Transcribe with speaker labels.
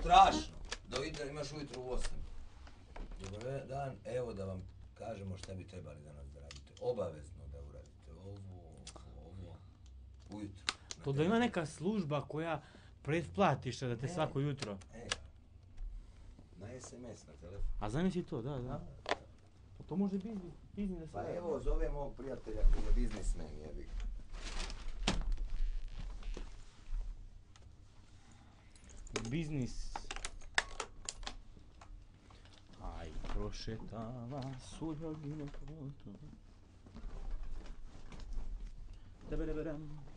Speaker 1: strašno. Imaš ujutro u 8. Dobar dan, evo da vam kažemo šta bi trebali danas da radite. Obavezno da uradite ovo, ujutro.
Speaker 2: To da ima neka služba koja pretplatiš da te svako jutro.
Speaker 1: Na SMS, na telefon.
Speaker 2: A zamisli to, da. Pa to može biznis da se...
Speaker 1: Pa evo, zovem ovog prijatelja koji je biznismen, jebi.
Speaker 2: Biznis. Aj, prošetava suljogino potom. Debedeberem.